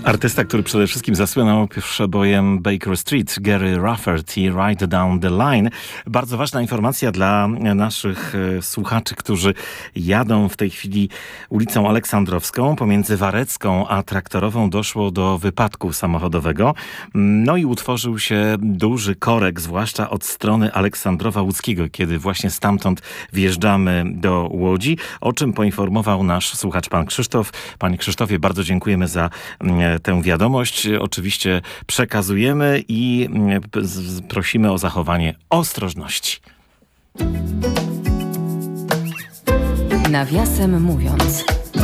Artysta, który przede wszystkim zasłynął przebojem Baker Street, Gary Rafferty, Right Down the Line. Bardzo ważna informacja dla naszych słuchaczy, którzy jadą w tej chwili ulicą Aleksandrowską. Pomiędzy Warecką a Traktorową doszło do wypadku samochodowego. No i utworzył się duży korek, zwłaszcza od strony Aleksandrowa Łódzkiego, kiedy właśnie stamtąd wjeżdżamy do Łodzi, o czym poinformował nasz słuchacz pan Krzysztof. Panie Krzysztofie, bardzo dziękujemy za tę wiadomość. Oczywiście przekazujemy i prosimy o zachowanie ostrożności. Nawiasem mówiąc.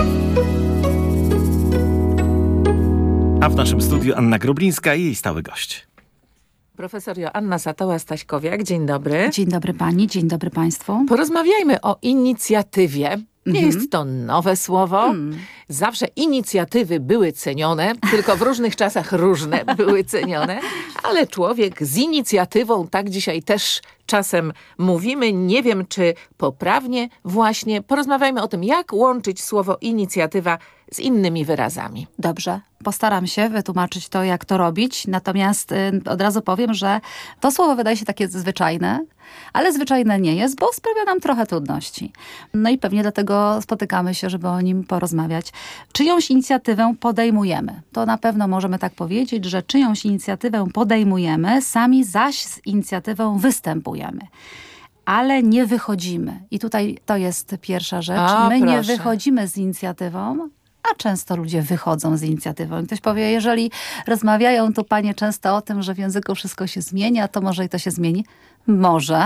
A w naszym studiu Anna Groblińska i jej stały gość. Profesor Joanna Satoła-Staśkowiak, dzień dobry. Dzień dobry pani, dzień dobry państwu. Porozmawiajmy o inicjatywie. Nie jest to nowe słowo. Zawsze inicjatywy były cenione, tylko w różnych czasach różne były cenione, ale człowiek z inicjatywą, tak dzisiaj też czasem mówimy, nie wiem czy poprawnie właśnie. Porozmawiajmy o tym, jak łączyć słowo inicjatywa z innymi wyrazami. Dobrze, postaram się wytłumaczyć to, jak to robić, natomiast od razu powiem, że to słowo wydaje się takie zwyczajne, ale zwyczajne nie jest, bo sprawia nam trochę trudności. No i pewnie dlatego spotykamy się, żeby o nim porozmawiać. Czyjąś inicjatywę podejmujemy. To na pewno możemy tak powiedzieć, że czyjąś inicjatywę podejmujemy, sami zaś z inicjatywą występujemy. Ale nie wychodzimy. I tutaj to jest pierwsza rzecz. My nie wychodzimy z inicjatywą, a często ludzie wychodzą z inicjatywą. I ktoś powie, jeżeli rozmawiają tu panie często o tym, że w języku wszystko się zmienia, to może i to się zmieni. Może,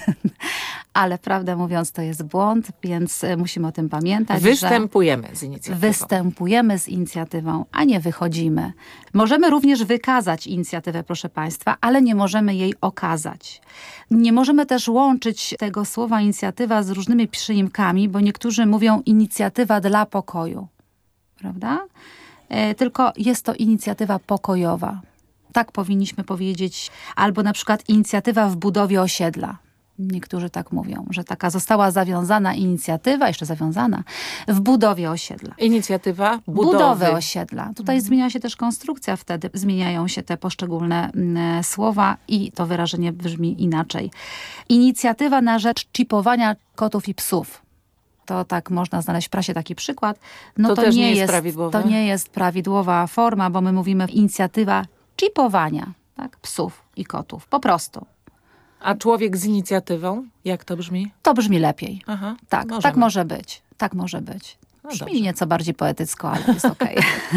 ale prawdę mówiąc to jest błąd, więc musimy o tym pamiętać. Występujemy z inicjatywą. Występujemy z inicjatywą, a nie wychodzimy. Możemy również wykazać inicjatywę, proszę państwa, ale nie możemy jej okazać. Nie możemy też łączyć tego słowa inicjatywa z różnymi przyimkami, bo niektórzy mówią inicjatywa dla pokoju. Prawda? Tylko jest to inicjatywa pokojowa. Tak powinniśmy powiedzieć. Albo na przykład inicjatywa w budowie osiedla. Niektórzy tak mówią, że taka została zawiązana inicjatywa, jeszcze zawiązana, w budowie osiedla. Inicjatywa budowy osiedla. Tutaj zmienia się też konstrukcja wtedy. Zmieniają się te poszczególne słowa i to wyrażenie brzmi inaczej. Inicjatywa na rzecz czipowania kotów i psów. To tak można znaleźć w prasie taki przykład. No to nie jest prawidłowe. To nie jest prawidłowa forma, bo my mówimy inicjatywa czipowania, tak, psów i kotów. Po prostu. A człowiek z inicjatywą? Jak to brzmi? To brzmi lepiej. Aha, tak może być. Tak może być. Brzmi nieco bardziej poetycko, ale jest okej.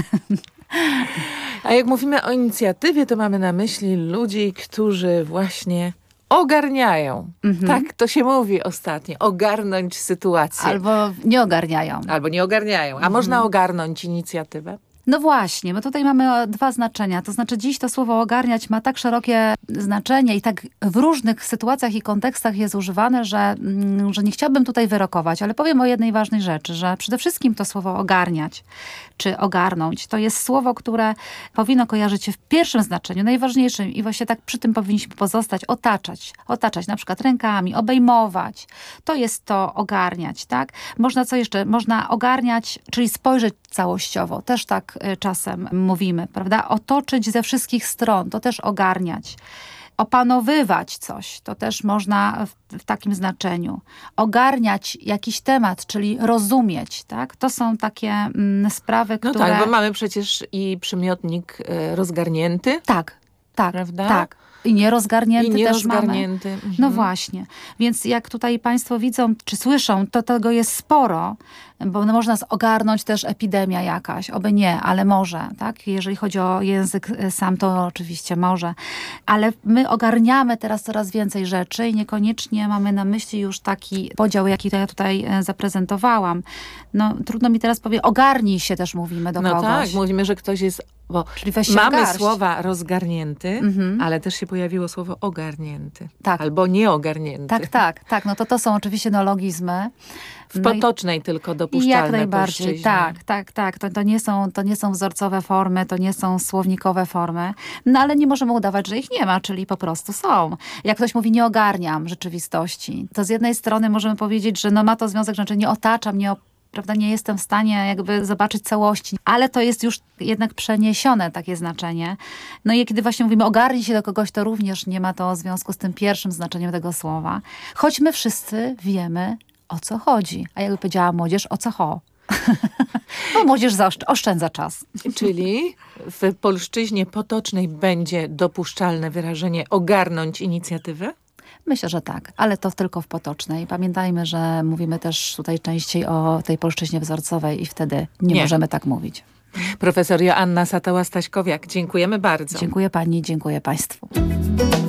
A jak mówimy o inicjatywie, to mamy na myśli ludzi, którzy właśnie ogarniają. Tak to się mówi ostatnio. Ogarnąć sytuację. Albo nie ogarniają. A można ogarnąć inicjatywę? No właśnie, bo tutaj mamy dwa znaczenia. To znaczy dziś to słowo ogarniać ma tak szerokie znaczenie i tak w różnych sytuacjach i kontekstach jest używane, że nie chciałabym tutaj wyrokować, ale powiem o jednej ważnej rzeczy, że przede wszystkim to słowo ogarniać czy ogarnąć to jest słowo, które powinno kojarzyć się w pierwszym znaczeniu, najważniejszym i właśnie tak przy tym powinniśmy pozostać, otaczać na przykład rękami, obejmować. To jest to ogarniać, tak? Można co jeszcze? Można ogarniać, czyli spojrzeć całościowo. Też tak czasem mówimy, prawda? Otoczyć ze wszystkich stron, to też ogarniać. Opanowywać coś, to też można w takim znaczeniu. Ogarniać jakiś temat, czyli rozumieć, tak? To są takie sprawy, które... No tak, bo mamy przecież i przymiotnik rozgarnięty. Tak, prawda? Tak. I nierozgarnięty też mamy. No właśnie. Więc jak tutaj państwo widzą, czy słyszą, to tego jest sporo, bo można ogarnąć też epidemia jakaś. Oby nie, ale może. Tak? Jeżeli chodzi o język sam, to oczywiście może. Ale my ogarniamy teraz coraz więcej rzeczy i niekoniecznie mamy na myśli już taki podział, jaki to ja tutaj zaprezentowałam. No trudno mi teraz powiedzieć, ogarnij się też mówimy do kogoś. No tak, mówimy, że ktoś jest... Bo czyli weź się mamy garść. słowa rozgarnięty, ale też się pojawiło słowo ogarnięty. Tak. Albo nieogarnięty. Tak. No to są oczywiście neologizmy. W potocznej tylko dopuszczalne. Jak najbardziej, tak. To nie są wzorcowe formy, to nie są słownikowe formy, no ale nie możemy udawać, że ich nie ma, czyli po prostu są. Jak ktoś mówi, nie ogarniam rzeczywistości, to z jednej strony możemy powiedzieć, że no ma to związek, znaczy nie otaczam, prawda, nie jestem w stanie jakby zobaczyć całości, ale to jest już jednak przeniesione takie znaczenie. No i kiedy właśnie mówimy ogarnij się do kogoś, to również nie ma to związku z tym pierwszym znaczeniem tego słowa. Choć my wszyscy wiemy, o co chodzi. A jakby powiedziała młodzież, o co ho? Bo młodzież oszczędza czas. Czyli w polszczyźnie potocznej będzie dopuszczalne wyrażenie ogarnąć inicjatywę? Myślę, że tak, ale to tylko w potocznej. Pamiętajmy, że mówimy też tutaj częściej o tej polszczyźnie wzorcowej i wtedy nie możemy tak mówić. Profesor Joanna Satała-Staśkowiak, dziękujemy bardzo. Dziękuję pani, dziękuję państwu.